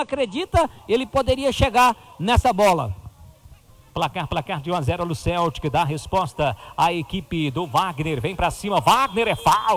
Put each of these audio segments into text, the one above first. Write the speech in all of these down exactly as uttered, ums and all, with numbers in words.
acredita, ele poderia chegar nessa bola. Placar, placar de um a zero no Celtic, dá a resposta à equipe do Wagner, vem pra cima, Wagner, é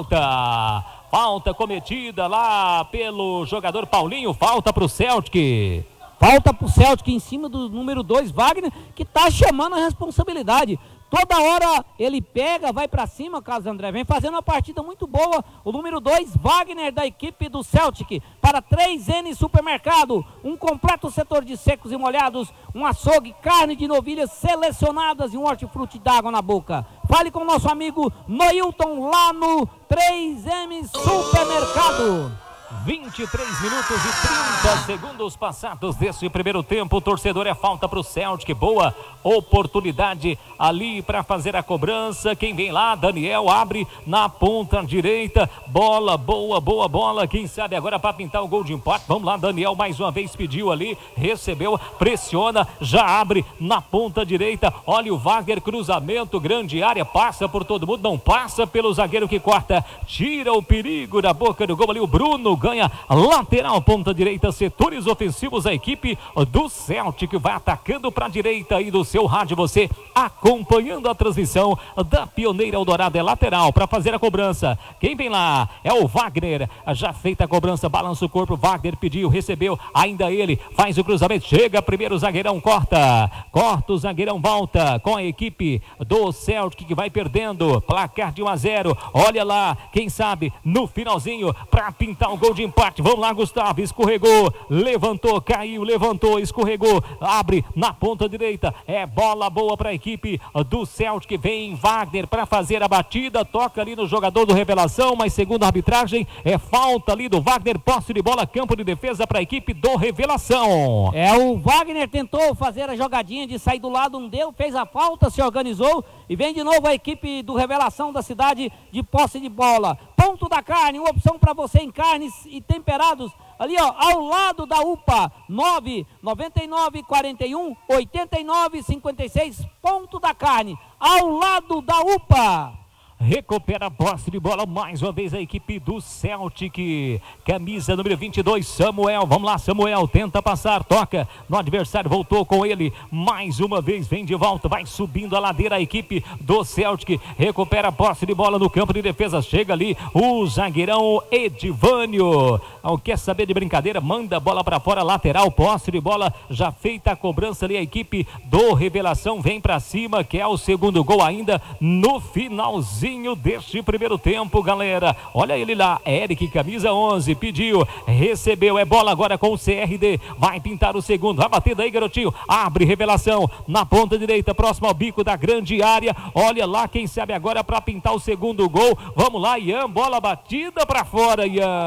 falta, falta cometida lá pelo jogador Paulinho, falta pro Celtic. Falta pro Celtic em cima do número dois, Wagner, que tá chamando a responsabilidade. Toda hora ele pega, vai pra cima, Carlos André, vem fazendo uma partida muito boa. O número dois, Wagner, da equipe do Celtic, para três N Supermercado, um completo setor de secos e molhados, um açougue, carne de novilhas selecionadas e um hortifruti d'água na boca. Fale com o nosso amigo Noilton lá no três M Supermercado. vinte e três minutos e trinta segundos passados desse primeiro tempo. O torcedor, é falta para o Celtic. Boa oportunidade ali para fazer a cobrança. Quem vem lá? Daniel abre na ponta direita. Bola, boa, boa bola. Quem sabe agora para pintar o gol de empate. Vamos lá, Daniel mais uma vez pediu ali. Recebeu, pressiona, já abre na ponta direita. Olha o Wagner, cruzamento, grande área. Passa por todo mundo, não passa pelo zagueiro que corta. Tira o perigo da boca do gol ali. O Bruno ganha lateral, ponta direita, setores ofensivos. A equipe do Celtic vai atacando para a direita aí do seu rádio, você acompanhando a transmissão da Pioneira Eldorado. É lateral para fazer a cobrança. Quem vem lá é o Wagner, já feita a cobrança, balança o corpo, Wagner pediu, recebeu, ainda ele faz o cruzamento, chega primeiro o zagueirão, corta, corta o zagueirão, volta com a equipe do Celtic que vai perdendo, placar de um a zero. Olha lá, quem sabe no finalzinho para pintar o gol de empate. Vamos lá, Gustavo, escorregou, levantou, caiu, levantou, escorregou, abre na ponta direita, é bola boa para a equipe do Celtic. Vem Wagner para fazer a batida, toca ali no jogador do Revelação, mas segundo a arbitragem é falta ali do Wagner, posse de bola, campo de defesa para a equipe do Revelação. É, o Wagner tentou fazer a jogadinha de sair do lado, não deu, fez a falta, se organizou e vem de novo a equipe do Revelação da cidade de posse de bola. Ponto da carne, uma opção para você em carnes e temperados, ali ó, ao lado da U P A, nove nove nove quatro um oito nove cinco seis, ponto da carne, ao lado da U P A. Recupera a posse de bola mais uma vez a equipe do Celtic, camisa número vinte e dois, Samuel, vamos lá, Samuel tenta passar, toca no adversário, voltou com ele, mais uma vez vem de volta, vai subindo a ladeira a equipe do Celtic, recupera a posse de bola no campo de defesa, chega ali o zagueirão Edivânio, não quer saber de brincadeira, manda a bola para fora, lateral, posse de bola, já feita a cobrança ali, a equipe do Revelação vem para cima, que é o segundo gol ainda no finalzinho deste primeiro tempo, galera. Olha ele lá, Eric, camisa onze, pediu, recebeu, é bola agora com o C R D, vai pintar o segundo, vai bater daí, garotinho, abre, Revelação na ponta direita, próximo ao bico da grande área, olha lá, quem sabe agora para pintar o segundo gol, vamos lá, Ian, bola batida para fora,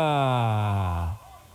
Ian,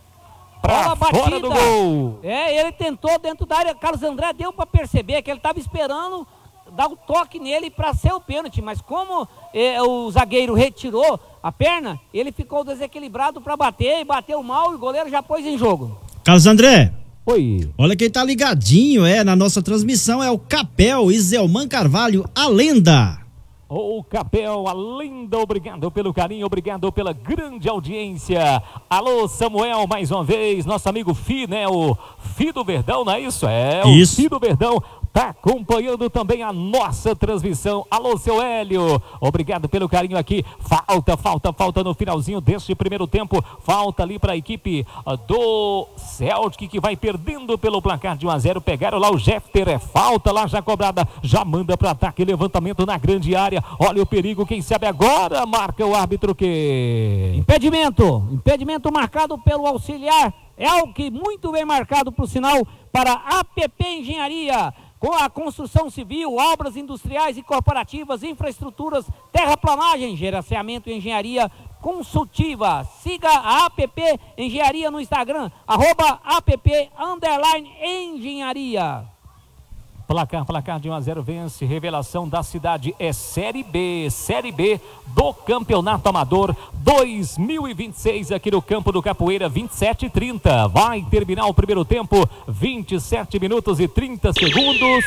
pra fora do gol. É, ele tentou dentro da área, Carlos André deu para perceber que ele estava esperando dar um toque nele para ser o pênalti, mas como eh, o zagueiro retirou a perna, ele ficou desequilibrado para bater, e bateu mal e o goleiro já pôs em jogo. Carlos André, oi. Olha quem tá ligadinho, é, na nossa transmissão, é o Capel Iselman Carvalho, a lenda. O Capel, a lenda, obrigado pelo carinho, obrigado pela grande audiência. Alô, Samuel, mais uma vez, nosso amigo Fi, né, o Fi do Verdão, não é isso? É, o isso. Fi do Verdão. Tá acompanhando também a nossa transmissão. Alô, seu Hélio, obrigado pelo carinho aqui. Falta, falta, falta no finalzinho deste primeiro tempo. Falta ali para a equipe do Celtic, que vai perdendo pelo placar de um a zero. Pegaram lá o Jefter, é falta lá já cobrada. Já manda para ataque, levantamento na grande área. Olha o perigo, quem sabe agora marca o árbitro que... Impedimento, impedimento marcado pelo auxiliar. É algo que muito bem marcado por sinal para a APP Engenharia. Com a construção civil, obras industriais e corporativas, infraestruturas, terraplanagem, gerenciamento e engenharia consultiva. Siga a A P P Engenharia no Instagram, arroba app underline engenharia. Placar, placar de um a zero vence, Revelação da cidade, é Série B, Série B do Campeonato Amador dois mil e vinte e seis aqui no Campo do Capoeira, vinte e sete e trinta, vai terminar o primeiro tempo, vinte e sete minutos e trinta segundos,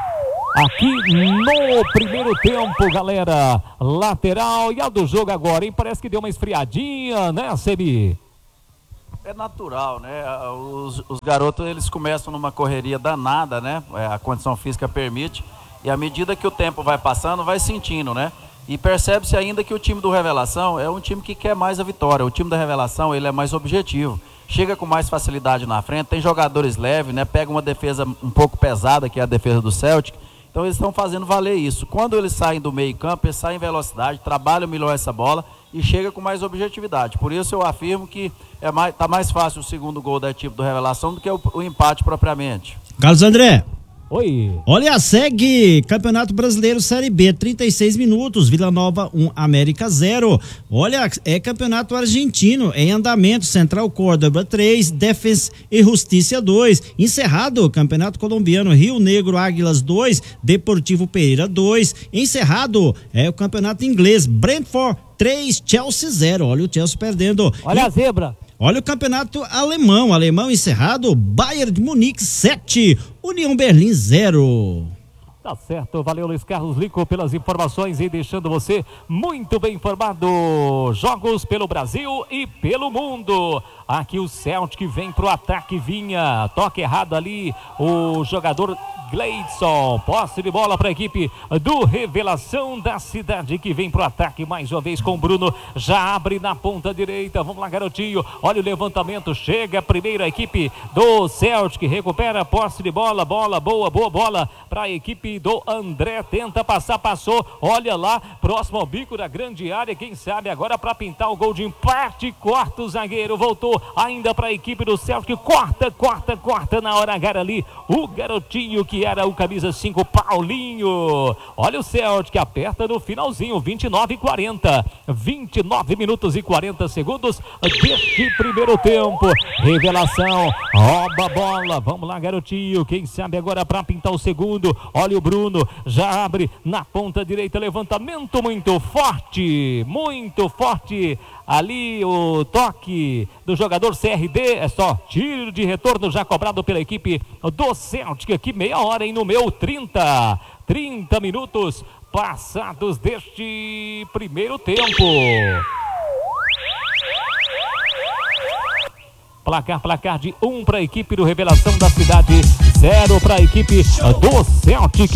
aqui no primeiro tempo, galera, lateral, e a do jogo agora, hein, parece que deu uma esfriadinha, né, Sebi? É natural, né? Os, os garotos, eles começam numa correria danada, né? A condição física permite. E à medida que o tempo vai passando, vai sentindo, né? E percebe-se ainda que o time do Revelação é um time que quer mais a vitória. O time da Revelação, ele é mais objetivo. Chega com mais facilidade na frente, tem jogadores leves, né? Pega uma defesa um pouco pesada, que é a defesa do Celtic. Então eles estão fazendo valer isso. Quando eles saem do meio campo, eles saem em velocidade, trabalham melhor essa bola e chega com mais objetividade. Por isso eu afirmo que é mais, tá mais fácil o segundo gol da equipe do Revelação do que o, o empate propriamente. Carlos André. Oi. Olha, segue Campeonato Brasileiro Série B, trinta e seis minutos, Vila Nova um, América zero. Olha, é Campeonato Argentino, em andamento, Central Córdoba três, Defensa e Justiça dois. Encerrado, Campeonato Colombiano, Rio Negro Águilas dois, Deportivo Pereira dois. Encerrado, é o Campeonato Inglês, Brentford três, Chelsea zero. Olha o Chelsea perdendo. Olha e... a zebra. Olha o campeonato alemão, alemão encerrado, Bayern de Munique sete, União Berlim zero. Tá certo, valeu Luiz Carlos Lico pelas informações e deixando você muito bem informado. Jogos pelo Brasil e pelo mundo. Aqui o Celtic vem pro ataque, vinha, toque errado ali, o jogador Gleidson, posse de bola para a equipe do Revelação da Cidade, que vem pro ataque mais uma vez com o Bruno, já abre na ponta direita, vamos lá garotinho, olha o levantamento, chega a primeira equipe do Celtic, recupera a posse de bola, bola boa, boa bola para a equipe do André, tenta passar, passou, olha lá, próximo ao bico da grande área, quem sabe agora para pintar o gol de empate, corta o zagueiro, voltou ainda para a equipe do Celtic, corta, corta, corta na hora H ali, o garotinho que era o camisa cinco, Paulinho. Olha o Celtic, aperta no finalzinho, vinte e nove e quarenta, vinte e nove minutos e quarenta segundos deste primeiro tempo. Revelação, rouba a bola, vamos lá garotinho, quem sabe agora para pintar o segundo. Olha o Bruno, já abre na ponta direita, levantamento muito forte, muito forte. Ali o toque do jogador C R D, é só tiro de retorno já cobrado pela equipe do Celtic, aqui meia hora, hein, no meu, trinta, trinta minutos passados deste primeiro tempo. Placar, placar de um para a equipe do Revelação da Cidade, zero para a equipe do Celtic.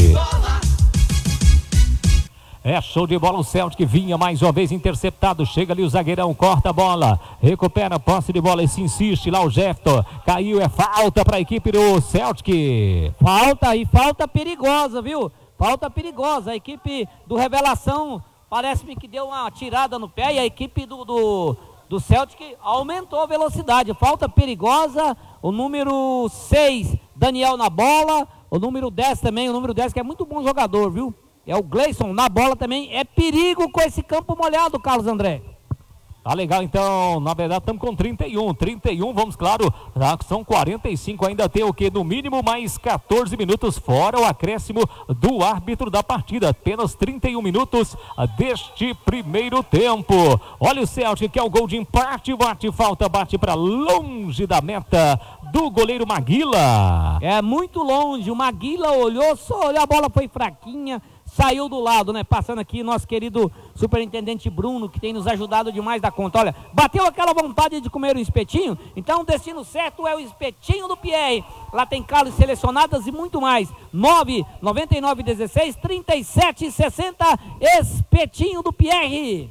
É show de bola, o Celtic vinha mais uma vez interceptado, chega ali o zagueirão, corta a bola, recupera a posse de bola e se insiste lá o Jefferson, caiu, é falta para a equipe do Celtic. Falta e falta perigosa, viu? Falta perigosa, a equipe do Revelação parece-me que deu uma tirada no pé e a equipe do, do, do Celtic aumentou a velocidade, falta perigosa, o número seis, Daniel na bola, o número dez também, o número dez que é muito bom jogador, viu? É o Gleison na bola também, é perigo com esse campo molhado, Carlos André. Tá legal, então, na verdade estamos com trinta e um, trinta e um, vamos, claro, já são quarenta e cinco, ainda tem o que? No mínimo mais quatorze minutos, fora o acréscimo do árbitro da partida, apenas trinta e um minutos deste primeiro tempo. Olha o Celtic, que é o gol de empate, bate falta, bate para longe da meta do goleiro Maguila. É muito longe, o Maguila olhou, só olhou, a bola foi fraquinha, saiu do lado, né? Passando aqui nosso querido superintendente Bruno, que tem nos ajudado demais da conta. Olha, bateu aquela vontade de comer o espetinho? Então o destino certo é o espetinho do Pierre. Lá tem carnes selecionadas e muito mais. nove nove nove um seis, trinta e sete sessenta, espetinho do Pierre.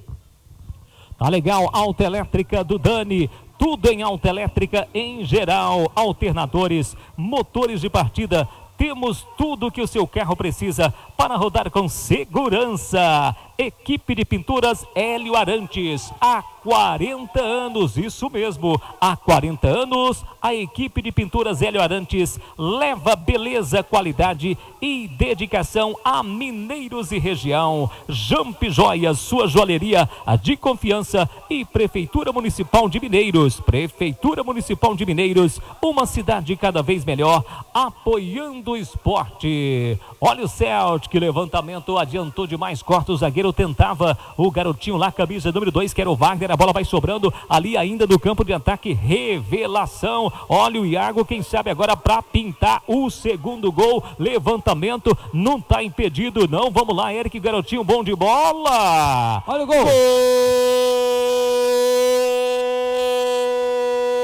Tá legal, Auto Elétrica do Dani. Tudo em Auto Elétrica em geral. Alternadores, motores de partida. Temos tudo que o seu carro precisa para rodar com segurança. Equipe de Pinturas Hélio Arantes, há quarenta anos, isso mesmo, há quarenta anos, a equipe de Pinturas Hélio Arantes leva beleza, qualidade e dedicação a mineiros e região. Jamp Joias, sua joalheria de confiança, e Prefeitura Municipal de Mineiros. Prefeitura Municipal de Mineiros, uma cidade cada vez melhor, apoiando o esporte. Olha o Celtic, levantamento, adiantou demais, corta o zagueiro, tentava o garotinho lá, camisa número dois, que era o Wagner, a bola vai sobrando ali ainda do campo de ataque, Revelação. Olha o Iago, quem sabe agora para pintar o segundo gol, levantamento, não tá impedido não, vamos lá, Eric, garotinho bom de bola. Olha o gol. Gol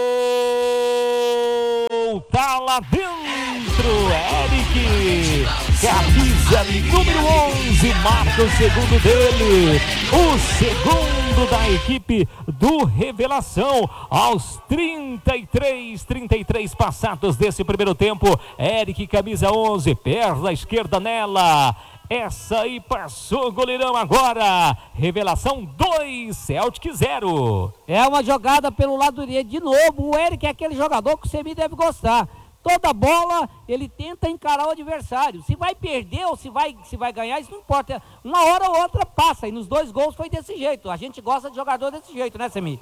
Tá lá dentro, Eric, camisa número onze, marca o segundo dele, o segundo da equipe do Revelação, aos trinta e três, trinta e três passados desse primeiro tempo. Eric, camisa onze, perna esquerda nela, essa aí passou, goleirão agora. Revelação dois, Celtic zero. É uma jogada pelo lado direito de novo. O Eric é aquele jogador que o Semi deve gostar. Toda bola ele tenta encarar o adversário. Se vai perder ou se vai, se vai ganhar, isso não importa. Uma hora ou outra passa. E nos dois gols foi desse jeito. A gente gosta de jogador desse jeito, né, Semi?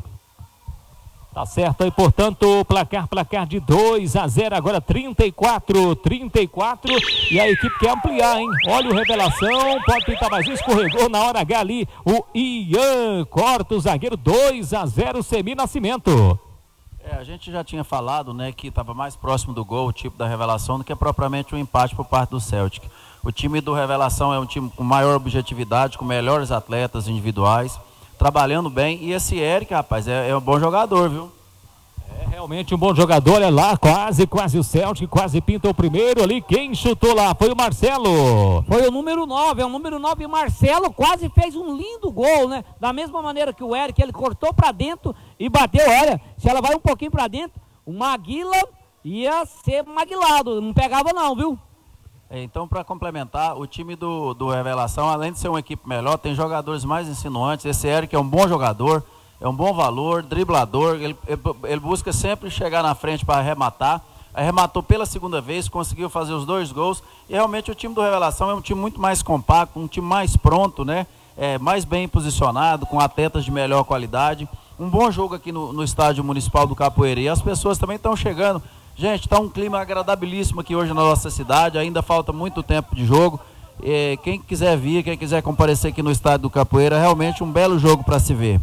Tá certo aí, portanto, placar, placar de dois a zero, agora trinta e quatro, trinta e quatro, e a equipe quer ampliar, hein? Olha o Revelação, pode tentar mais um, escorregou na hora H ali, o Ian, corta o zagueiro, dois a zero, Semi Nascimento. É, a gente já tinha falado, né, que estava mais próximo do gol, o tipo da Revelação, do que propriamente um empate por parte do Celtic. O time do Revelação é um time com maior objetividade, com melhores atletas individuais, trabalhando bem, e esse Eric, rapaz, é, é um bom jogador, viu? É realmente um bom jogador, é lá, quase, quase o Celtic, quase pinta o primeiro ali, quem chutou lá foi o Marcelo. Foi o número nove, é o número nove, Marcelo, quase fez um lindo gol, né? Da mesma maneira que o Eric, ele cortou pra dentro e bateu, olha, se ela vai um pouquinho pra dentro, o Maguila ia ser maguilado, não pegava não, viu? É, então, para complementar, o time do, do Revelação, além de ser uma equipe melhor, tem jogadores mais insinuantes. Esse Eric é um bom jogador, é um bom valor, driblador, ele, ele busca sempre chegar na frente para arrematar. Arrematou pela segunda vez, conseguiu fazer os dois gols, e realmente o time do Revelação é um time muito mais compacto, um time mais pronto, né? É, mais bem posicionado, com atletas de melhor qualidade. Um bom jogo aqui no, no estádio municipal do Capoeira, e as pessoas também estão chegando. Gente, está um clima agradabilíssimo aqui hoje na nossa cidade, ainda falta muito tempo de jogo. É, quem quiser vir, quem quiser comparecer aqui no estádio do Capoeira, realmente um belo jogo para se ver.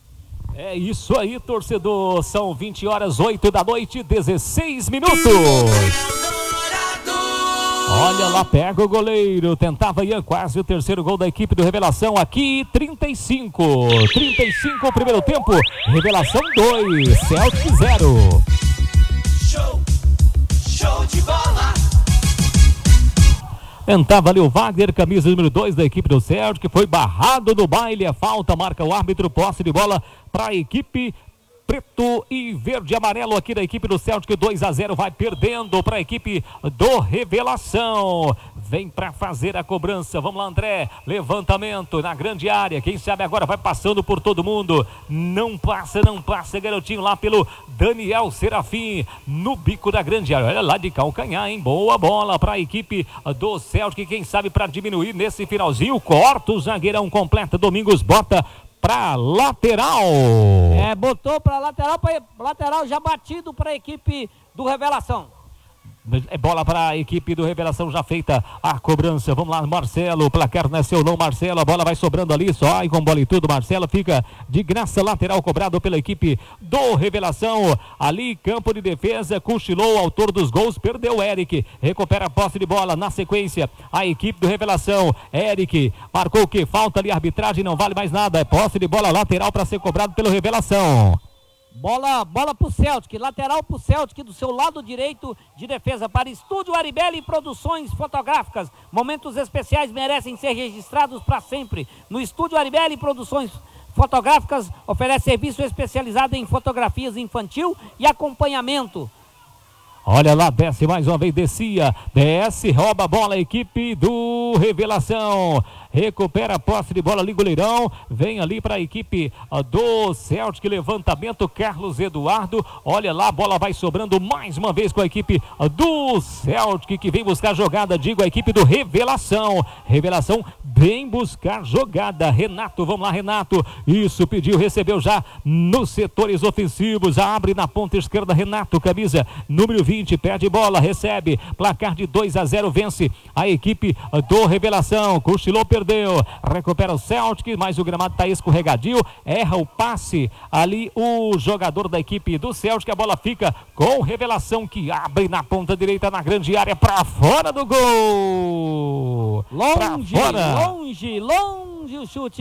É isso aí, torcedor, são vinte horas, oito da noite, dezesseis minutos. Olha lá, pega o goleiro, tentava Ian, quase o terceiro gol da equipe do Revelação, aqui trinta e cinco, trinta e cinco o primeiro tempo, Revelação dois, Celtic zero. Show, show de bola. Tentava ali o Wagner, camisa número dois da equipe do Celtic, foi barrado no baile, é falta, marca o árbitro, posse de bola para a equipe preto e verde e amarelo aqui da equipe do Celtic, dois a zero, vai perdendo para a equipe do Revelação. Vem para fazer a cobrança, vamos lá, André, levantamento na grande área, quem sabe agora vai passando por todo mundo, não passa, não passa, garotinho lá pelo Daniel Serafim, no bico da grande área, olha lá de calcanhar, hein, boa bola para a equipe do Celtic, quem sabe para diminuir nesse finalzinho, corta o zagueirão, completa, Domingos bota para lateral. É, botou para lateral, para lateral já batido para a equipe do Revelação. É bola para a equipe do Revelação, já feita a cobrança. Vamos lá, Marcelo, o placar não é seu não, Marcelo, a bola vai sobrando ali, só e com bola e tudo, Marcelo fica de graça, lateral cobrado pela equipe do Revelação, ali campo de defesa, cochilou o autor dos gols, perdeu o Eric, recupera a posse de bola, na sequência a equipe do Revelação, Eric, marcou o que? Falta ali, arbitragem, não vale mais nada, é posse de bola lateral para ser cobrado pelo Revelação. Bola, bola pro Celtic, lateral pro Celtic do seu lado direito de defesa para Estúdio Aribelli Produções Fotográficas. Momentos especiais merecem ser registrados para sempre. No Estúdio Aribelli Produções Fotográficas oferece serviço especializado em fotografias infantil e acompanhamento. Olha lá, desce mais uma vez, descia, desce, rouba a bola, a equipe do Revelação, recupera a posse de bola ali, goleirão, vem ali para a equipe do Celtic, levantamento, Carlos Eduardo, olha lá, a bola vai sobrando mais uma vez com a equipe do Celtic, que vem buscar jogada, digo, a equipe do Revelação, Revelação vem buscar jogada, Renato, vamos lá, Renato, isso, pediu, recebeu já nos setores ofensivos, abre na ponta esquerda, Renato, camisa número vinte, perde bola, recebe, placar de dois a zero, vence a equipe do Revelação, cochilou, perdeu, recupera o Celtic, mas o gramado está escorregadio, erra o passe ali o jogador da equipe do Celtic, a bola fica com Revelação que abre na ponta direita na grande área, para fora do gol, longe, longe, longe o chute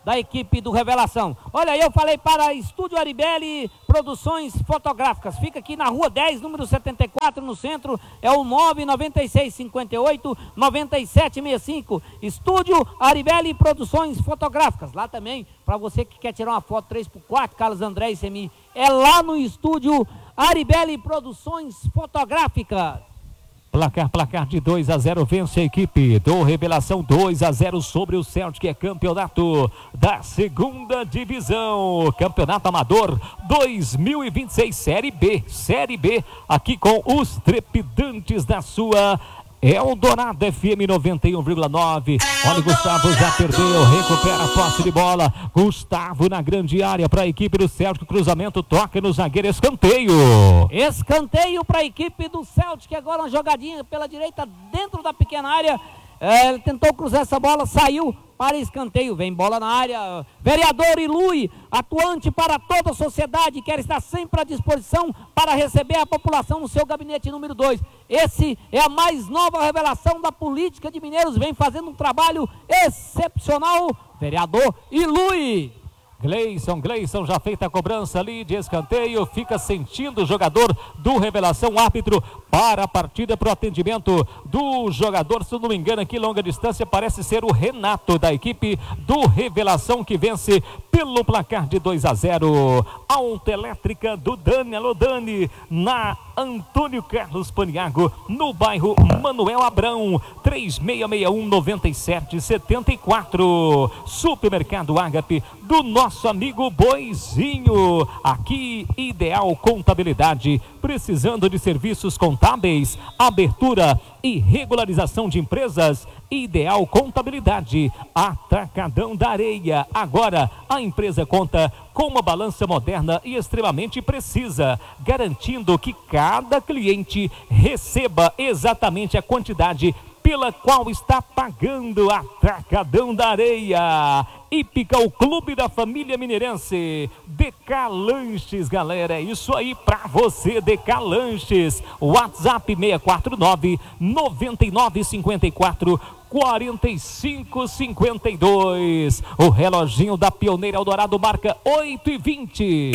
da equipe do Revelação. Olha, eu falei para Estúdio Aribelli Produções Fotográficas. Fica aqui na rua dez, número setenta e quatro, no centro. É o nove nove seis, cinco oito, nove sete seis cinco. Estúdio Aribelli Produções Fotográficas. Lá também, para você que quer tirar uma foto três por quatro, Carlos André e Semi. É lá no Estúdio Aribelli Produções Fotográficas. Placar, placar de dois a zero, vence a equipe do Revelação, dois a zero sobre o Celtic, é campeonato da segunda divisão, campeonato amador dois mil e vinte e seis, Série B, Série B, aqui com os trepidantes da sua Eldorado F M noventa e um vírgula nove. Olha, o Gustavo já perdeu, recupera a posse de bola. Gustavo na grande área para a equipe do Celtic. Cruzamento, toca no zagueiro, escanteio. Escanteio para a equipe do Celtic. Agora uma jogadinha pela direita dentro da pequena área. É, ele tentou cruzar essa bola, saiu para escanteio. Vem bola na área. Vereador Ilui, atuante para toda a sociedade, quer estar sempre à disposição para receber a população no seu gabinete número dois. Esse é a mais nova revelação da política de Mineiros, vem fazendo um trabalho excepcional. Vereador Ilui. Gleison, Gleison já feita a cobrança ali de escanteio, fica sentindo o jogador do Revelação, árbitro para a partida, para o atendimento do jogador, se não me engano aqui, longa distância, parece ser o Renato da equipe do Revelação, que vence pelo placar de dois a zero. Autoelétrica do Dani, alô Dani, na Antônio Carlos Paniago, no bairro Manuel Abrão, três seis seis um, nove sete sete quatro. Supermercado Ágape do nosso amigo Boizinho, aqui Ideal Contabilidade, precisando de serviços contábeis, abertura e regularização de empresas, Ideal Contabilidade, Atacadão da Areia. Agora a empresa conta com uma balança moderna e extremamente precisa, garantindo que cada cliente receba exatamente a quantidade pela qual está pagando. Atacadão da Areia. Hípica, o clube da família mineirense. D K Lanches, galera, é isso aí pra você, D K Lanches. WhatsApp seis quatro nove, nove nove cinco quatro, quatro cinco cinco dois. O reloginho da Pioneira Eldorado marca oito e vinte.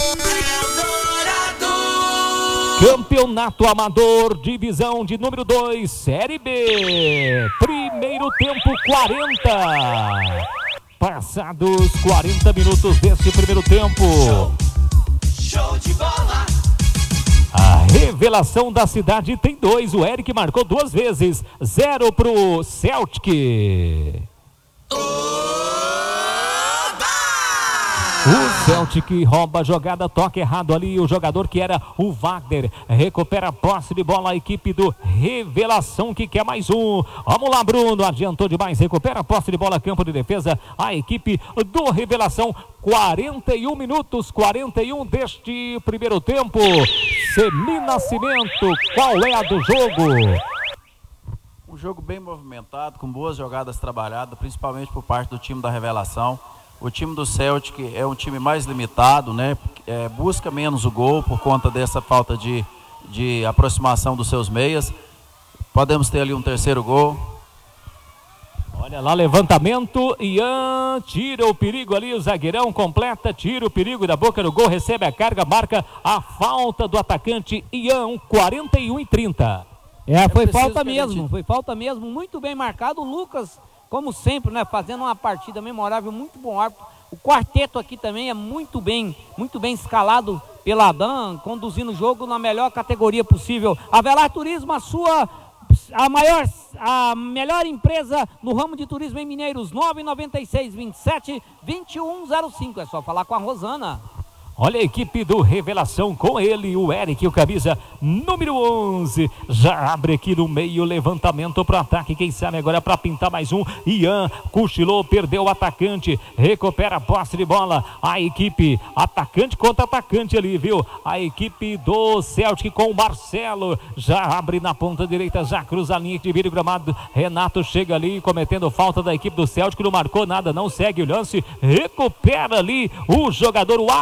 Campeonato Amador, divisão de número dois, Série B. Primeiro tempo, quarenta. Passados quarenta minutos desse primeiro tempo. Show de bola. A revelação da cidade tem dois. O Eric marcou duas vezes. Zero pro Celtic. O Celtic rouba a jogada, toca errado ali, o jogador que era o Wagner, recupera a posse de bola, a equipe do Revelação que quer mais um. Vamos lá, Bruno, adiantou demais, recupera a posse de bola, campo de defesa, a equipe do Revelação. Quarenta e um minutos, quarenta e um deste primeiro tempo. Semi Nascimento, qual é a do jogo? Um jogo bem movimentado, com boas jogadas trabalhadas, principalmente por parte do time da Revelação. O time do Celtic é um time mais limitado, né? É, busca menos o gol por conta dessa falta de, de aproximação dos seus meias. Podemos ter ali um terceiro gol. Olha lá, levantamento, Ian tira o perigo ali, o zagueirão completa, tira o perigo da boca do gol, recebe a carga, marca a falta do atacante Ian, quarenta e um e trinta. É, foi falta mesmo, gente... foi falta mesmo, muito bem marcado. O Lucas, como sempre, né, fazendo uma partida memorável, muito bom árbitro. O quarteto aqui também é muito bem, muito bem escalado pela Adam, conduzindo o jogo na melhor categoria possível. Avelar Turismo, a sua, a maior, a melhor empresa no ramo de turismo em Mineiros, nove nove seis, vinte e sete, vinte e um zero cinco. É só falar com a Rosana. Olha a equipe do Revelação com ele, o Eric, o camisa número onze. Já abre aqui no meio, levantamento para ataque. Quem sabe agora para pintar mais um. Ian cochilou, perdeu o atacante. Recupera a posse de bola. A equipe, atacante contra atacante ali, viu? A equipe do Celtic com o Marcelo. Já abre na ponta direita, já cruza a linha de vira o gramado. Renato chega ali, cometendo falta da equipe do Celtic. Não marcou nada, não segue o lance. Recupera ali o jogador Wallace.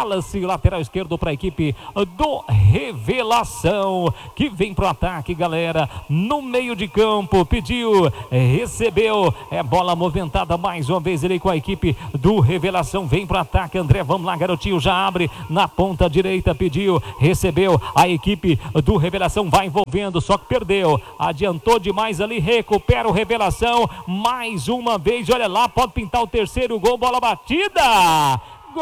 apoio lateral esquerdo para a equipe do Revelação, que vem pro ataque, galera, no meio de campo, pediu, recebeu, é bola movimentada mais uma vez ele com a equipe do Revelação, vem pro ataque, André, vamos lá, garotinho, já abre na ponta direita, pediu, recebeu, a equipe do Revelação vai envolvendo, só que perdeu, adiantou demais ali, recupera o Revelação, mais uma vez, olha lá, pode pintar o terceiro gol, bola batida,